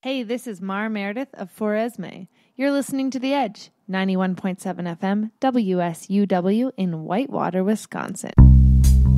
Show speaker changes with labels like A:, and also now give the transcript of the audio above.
A: Hey, this is Mara Meredith of Foresme. You're listening to The Edge, 91.7 FM, WSUW in Whitewater, Wisconsin.